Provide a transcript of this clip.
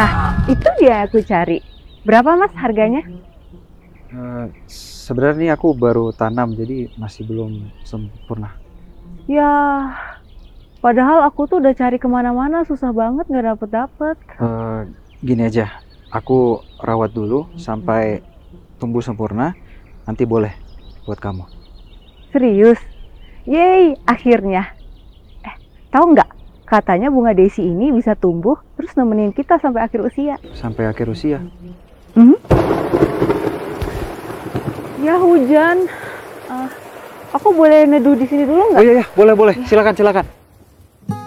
Itu dia aku cari. Berapa Mas harganya? Sebenarnya nih aku baru tanam, jadi masih belum sempurna. Ya, padahal aku tuh udah cari kemana-mana, susah banget nggak dapet-dapet. Eh, Gini aja, aku rawat dulu sampai tumbuh sempurna, nanti boleh buat kamu. Serius? Yeay, akhirnya. Tahu nggak? Katanya bunga Desi ini bisa tumbuh terus nemenin kita sampai akhir usia. Sampai akhir usia. Hmm? Ya hujan. Aku boleh neduh di sini dulu nggak? Oh iya, iya, boleh, boleh. Silakan, silakan.